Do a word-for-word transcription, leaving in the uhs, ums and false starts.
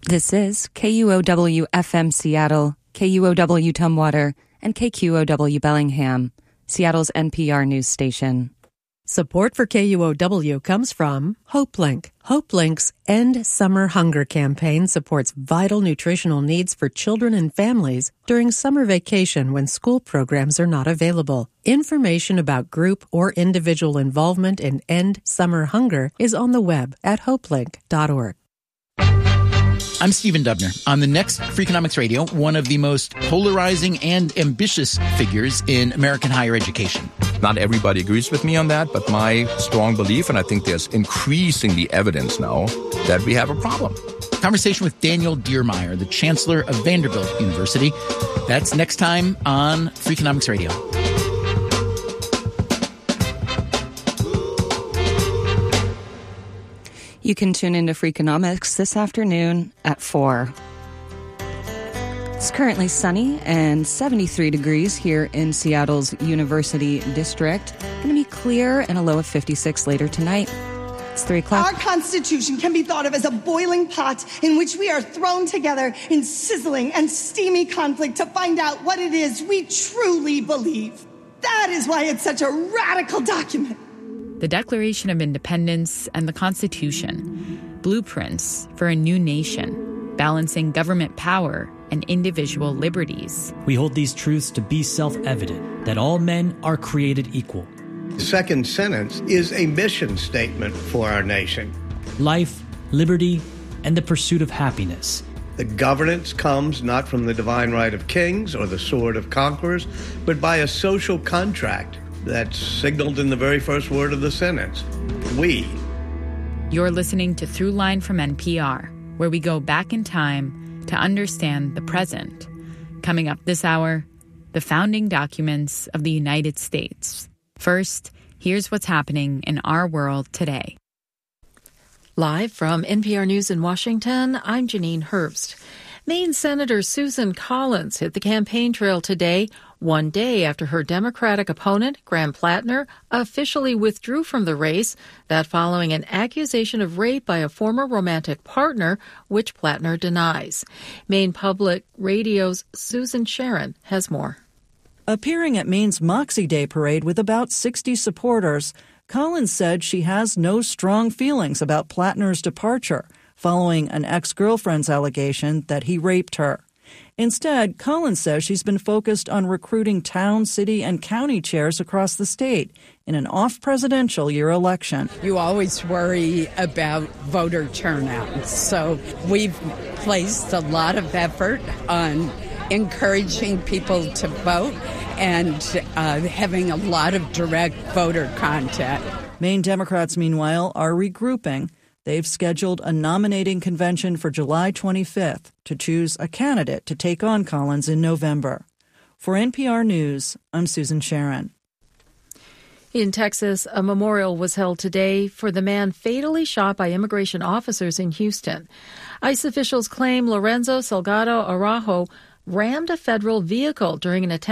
This is K U O W F M Seattle, K U O W Tumwater, and K Q O W Bellingham, Seattle's N P R news station. Support for K U O W comes from HopeLink. HopeLink's End Summer Hunger campaign supports vital nutritional needs for children and families during summer vacation when school programs are not available. Information about group or individual involvement in End Summer Hunger is on the web at hopelink dot org. I'm Stephen Dubner. On the next Freakonomics Radio, one of the most polarizing and ambitious figures in American higher education. Not everybody agrees with me on that, but my strong belief, and I think there's increasingly evidence now, that we have a problem. Conversation with Daniel Diermeier, the Chancellor of Vanderbilt University. That's next time on Freakonomics Radio. You can tune into Freakonomics this afternoon at four. It's currently sunny and seventy-three degrees here in Seattle's University District. Going to be clear and a low of fifty-six later tonight. It's three o'clock. Our Constitution can be thought of as a boiling pot in which we are thrown together in sizzling and steamy conflict to find out what it is we truly believe. That is why it's such a radical document. The Declaration of Independence and the Constitution, blueprints for a new nation, balancing government power and individual liberties. We hold these truths to be self-evident, that all men are created equal. The second sentence is a mission statement for our nation. Life, liberty, and the pursuit of happiness. The governance comes not from the divine right of kings or the sword of conquerors, but by a social contract that's signaled in the very first word of the sentence. We. You're listening to Throughline from N P R, where we go back in time to understand the present. Coming up this hour, the founding documents of the United States. First, here's what's happening in our world today. Live from N P R News in Washington, I'm Janine Herbst. Maine Senator Susan Collins hit the campaign trail today, one day after her Democratic opponent, Graham Plattner, officially withdrew from the race, that following an accusation of rape by a former romantic partner, which Plattner denies. Maine Public Radio's Susan Sharon has more. Appearing at Maine's Moxie Day parade with about sixty supporters, Collins said she has no strong feelings about Plattner's departure, following an ex-girlfriend's allegation that he raped her. Instead, Collins says she's been focused on recruiting town, city, and county chairs across the state in an off-presidential year election. You always worry about voter turnout, so we've placed a lot of effort on encouraging people to vote and uh, having a lot of direct voter contact. Maine Democrats, meanwhile, are regrouping. They've scheduled a nominating convention for July twenty-fifth to choose a candidate to take on Collins in November. For N P R News, I'm Susan Sharon. In Texas, a memorial was held today for the man fatally shot by immigration officers in Houston. ICE officials claim Lorenzo Salgado Araujo rammed a federal vehicle during an attempt